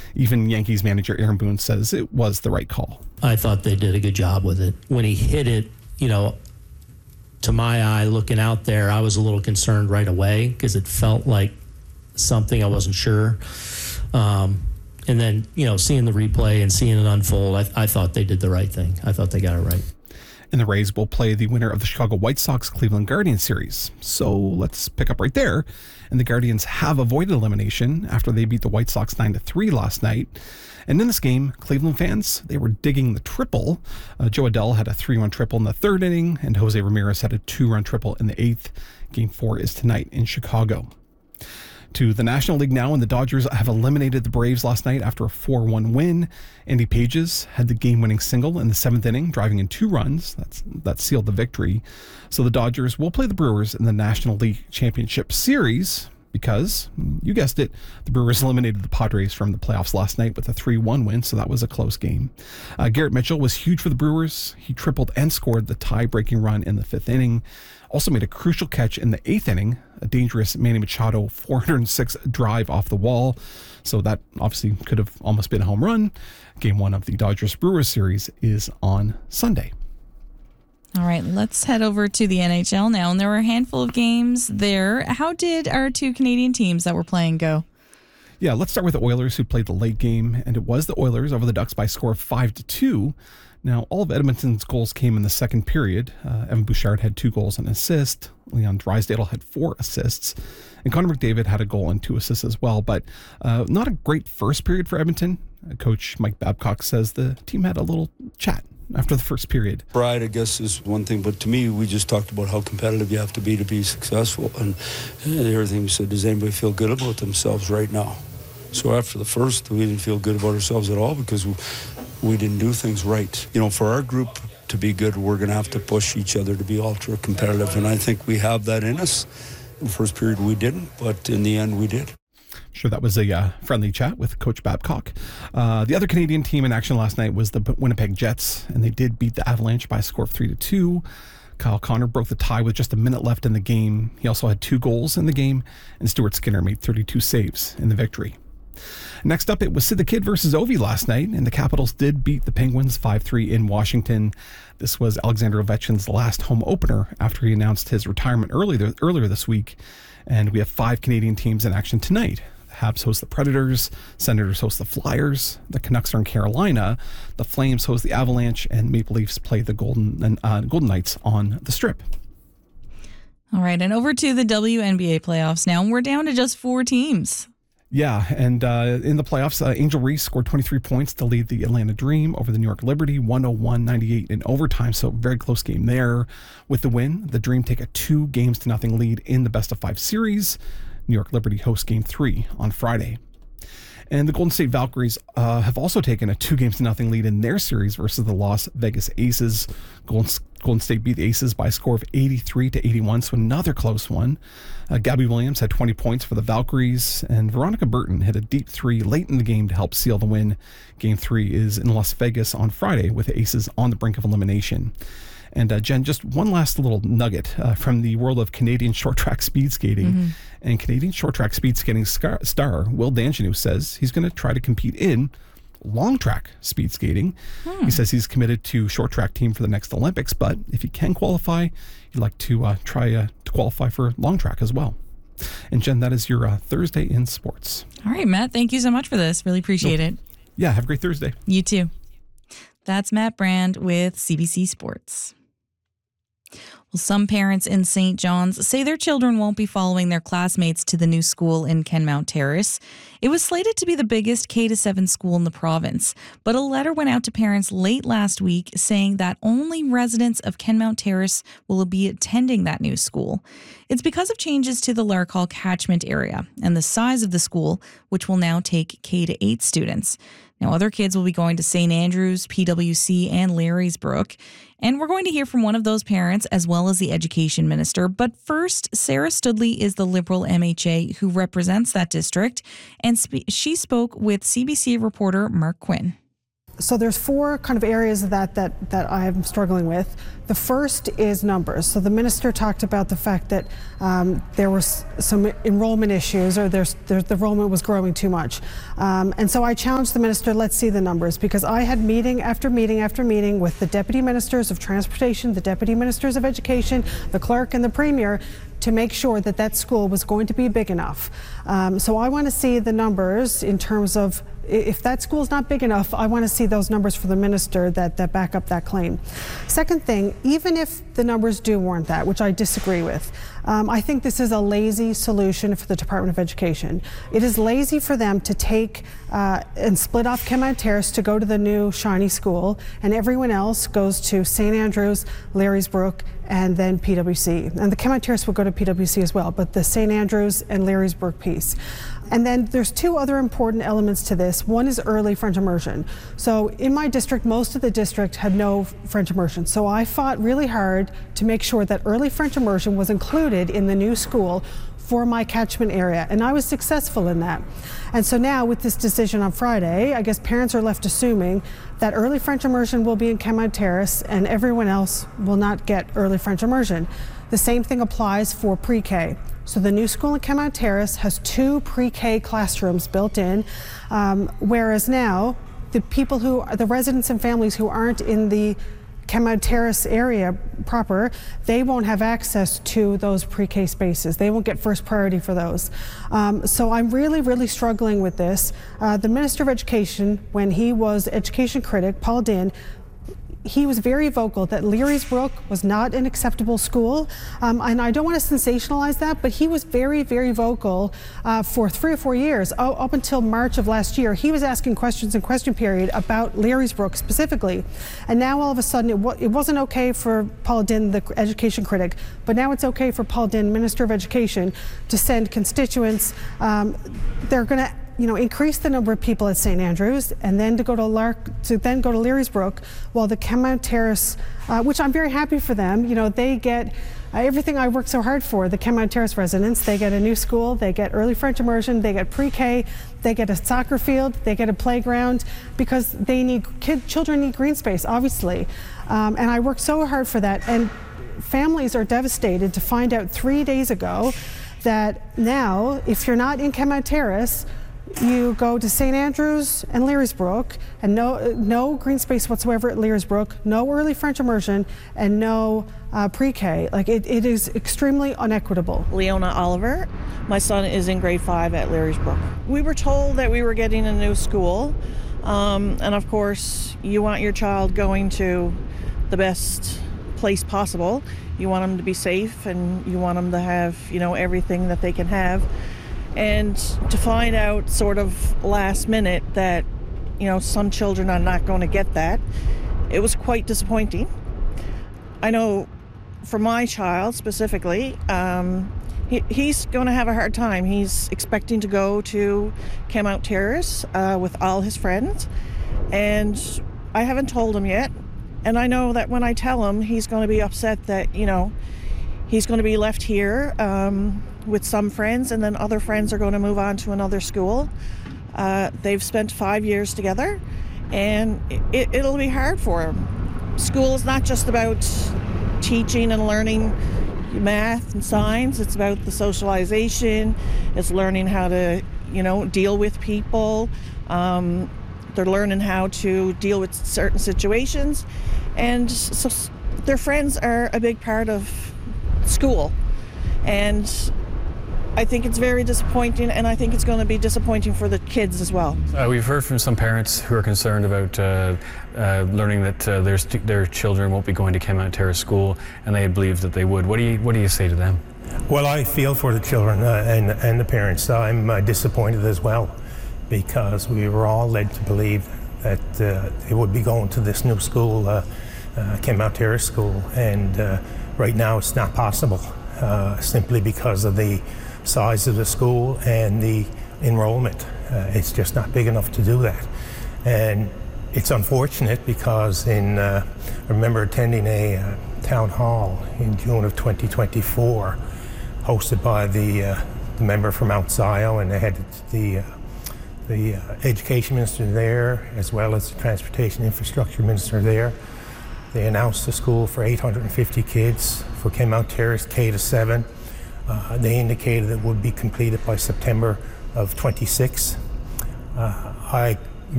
Even Yankees manager Aaron Boone says it was the right call. I thought they did a good job with it. When he hit it, to my eye, looking out there, I was a little concerned right away because it felt like something I wasn't sure. And then, seeing the replay and seeing it unfold, I thought they did the right thing. I thought they got it right. And the Rays will play the winner of the Chicago White Sox-Cleveland Guardians series. So let's pick up right there. And the Guardians have avoided elimination after they beat the White Sox 9-3 last night. And in this game, Cleveland fans, they were digging the triple. Joe Adell had a 3-run triple in the third inning, and Jose Ramirez had a 2-run triple in the eighth. Game 4 is tonight in Chicago. To the National League now, and the Dodgers have eliminated the Braves last night after a 4-1 win. Andy Pages had the game-winning single in the seventh inning, driving in 2 runs. That sealed the victory. So the Dodgers will play the Brewers in the National League Championship Series because, you guessed it, the Brewers eliminated the Padres from the playoffs last night with a 3-1 win, so that was a close game. Garrett Mitchell was huge for the Brewers. He tripled and scored the tie-breaking run in the fifth inning. Also made a crucial catch in the eighth inning, a dangerous Manny Machado 406 drive off the wall. So that obviously could have almost been a home run. Game 1 of the Dodgers-Brewers series is on Sunday. All right, let's head over to the NHL now. And there were a handful of games there. How did our 2 Canadian teams that were playing go? Yeah, let's start with the Oilers, who played the late game, and it was the Oilers over the Ducks by a score of 5-2. Now, all of Edmonton's goals came in the second period. Evan Bouchard had 2 goals and an assist. Leon Draisaitl had 4 assists. And Connor McDavid had a goal and 2 assists as well. But not a great first period for Edmonton. Coach Mike Babcock says the team had a little chat after the first period. Pride, I guess, is one thing. But to me, we just talked about how competitive you have to be successful. And everything we said, does anybody feel good about themselves right now? So after the first, we didn't feel good about ourselves at all because we didn't do things right. For our group to be good, we're going to have to push each other to be ultra competitive. And I think we have that in us. In the first period, we didn't, but in the end, we did. Sure, that was a friendly chat with Coach Babcock. The other Canadian team in action last night was the Winnipeg Jets, and they did beat the Avalanche by a score of 3-2. Kyle Connor broke the tie with just a minute left in the game. He also had 2 goals in the game, and Stuart Skinner made 32 saves in the victory. Next up, it was Sid the Kid versus Ovi last night, and the Capitals did beat the Penguins 5-3 in Washington. This was Alexander Ovechkin's last home opener after he announced his retirement earlier this week. And we have 5 Canadian teams in action tonight. The Habs host the Predators, Senators host the Flyers, the Canucks are in Carolina, the Flames host the Avalanche, and Maple Leafs play the Golden Knights on the Strip. All right, and over to the WNBA playoffs now. We're down to just 4 teams. Yeah, and in the playoffs, Angel Reese scored 23 points to lead the Atlanta Dream over the New York Liberty, 101-98 in overtime, so very close game there. With the win, the Dream take a 2-0 lead in the best-of-5 series. New York Liberty hosts Game 3 on Friday. And the Golden State Valkyries have also taken a 2-0 lead in their series versus the Las Vegas Aces. Golden State beat the Aces by a score of 83-81, so another close one. Gabby Williams had 20 points for the Valkyries, and Veronica Burton hit a deep 3 late in the game to help seal the win. Game 3 is in Las Vegas on Friday with the Aces on the brink of elimination. And Jen, just one last little nugget from the world of Canadian short track speed skating. Mm-hmm. And Canadian short track speed skating star Will Danjanu says he's going to try to compete in long track speed skating. He says he's committed to short track team for the next Olympics, but if he can qualify, he'd like to try to qualify for long track as well. And Jen, that is your Thursday in sports. All right, Matt, thank you so much for this. Really appreciate it. Yeah, have a great Thursday. You too. That's Matt Brand with CBC Sports. Well, some parents in St. John's say their children won't be following their classmates to the new school in Kenmount Terrace. It was slated to be the biggest K-7 school in the province, but a letter went out to parents late last week saying that only residents of Kenmount Terrace will be attending that new school. It's because of changes to the Larkhall catchment area and the size of the school, which will now take K-8 students. Now, other kids will be going to St. Andrews, PWC, and Larrysbrook. And we're going to hear from one of those parents as well as the education minister. But first, Sarah Studley is the Liberal MHA who represents that district. And she spoke with CBC reporter Mark Quinn. So there's four kind of areas that I'm struggling with. The first is numbers. So the minister talked about the fact that there was some enrollment issues, or the enrollment was growing too much. And so I challenged the minister, let's see the numbers, because I had meeting after meeting after meeting with the deputy ministers of transportation, the deputy ministers of education, the clerk, and the premier, to make sure that that school was going to be big enough. So I want to see the numbers in terms of, if that school's not big enough, I want to see those numbers for the minister that back up that claim. Second thing, even if the numbers do warrant that, which I disagree with, I think this is a lazy solution for the Department of Education. It is lazy for them to take and split off Kenmount Terrace to go to the new shiny school, and everyone else goes to St. Andrews, Larrysbrook, and then PWC. And the Kenmount Terrace will go to PWC as well, but the St. Andrews and Larrysbrook piece. And then there's two other important elements to this. One is early French immersion. So in my district, most of the district had no French immersion. So I fought really hard to make sure that early French immersion was included in the new school for my catchment area, and I was successful in that. And so now with this decision on Friday, I guess parents are left assuming that early French immersion will be in Kenmount Terrace and everyone else will not get early French immersion. The same thing applies for pre-K. So the new school in Kenmount Terrace has 2 pre-K classrooms built in, whereas now the residents and families who aren't in the Kenmount Terrace area proper, they won't have access to those pre-K spaces. They won't get first priority for those. So I'm really, really struggling with this. The Minister of Education, when he was education critic, Paul Dinn, he was very vocal that Larrysbrook was not an acceptable school. And I don't want to sensationalize that, but he was very, very vocal for 3 or 4 years, up until March of last year. He was asking questions in question period about Larrysbrook specifically. And now all of a sudden it wasn't okay for Paul Dinn, the education critic, but now it's okay for Paul Dinn, Minister of Education, to send constituents. They're going to increase the number of people at St. Andrews, and then to go to Larrysbrook, while the Kenmount Terrace, which I'm very happy for them, they get everything I worked so hard for. The Kenmount Terrace residents, they get a new school, they get early French immersion, they get pre-K, they get a soccer field, they get a playground, because children need green space, obviously. And I worked so hard for that, and families are devastated to find out 3 days ago that now, if you're not in Kenmount Terrace, you go to St. Andrews and Larrysbrook, and no green space whatsoever at Larrysbrook, no early French immersion, and no pre-K. Like it is extremely unequitable. Leona Oliver. My son is in grade 5 at Larrysbrook. We were told that we were getting a new school, and of course you want your child going to the best place possible. You want them to be safe, and you want them to have everything that they can have. And to find out sort of last minute that, some children are not going to get that, it was quite disappointing. I know for my child specifically, he's going to have a hard time. He's expecting to go to Kenmount Terrace with all his friends, and I haven't told him yet. And I know that when I tell him, he's going to be upset that, he's going to be left here with some friends, and then other friends are going to move on to another school. They've spent 5 years together, and it'll be hard for him. School is not just about teaching and learning math and science. It's about the socialization. It's learning how to, deal with people. They're learning how to deal with certain situations. And so their friends are a big part of school. And I think it's very disappointing, and I think it's going to be disappointing for the kids as well. We've heard from some parents who are concerned about learning that their children won't be going to Kenmount Terrace School, and they believe that they would. What do you say to them? Well, I feel for the children and the parents. I'm disappointed as well, because we were all led to believe that they would be going to this new school, Kenmount Terrace School, and right now it's not possible, simply because of the size of the school and the enrollment. It's just not big enough to do that. And it's unfortunate because I remember attending a town hall in June of 2024, hosted by the member from Mount Sion, and they had the the education minister there, as well as the transportation infrastructure minister there. They announced a school for 850 kids for Kenmount Terrace K to 7. They indicated it would be completed by September of 26. I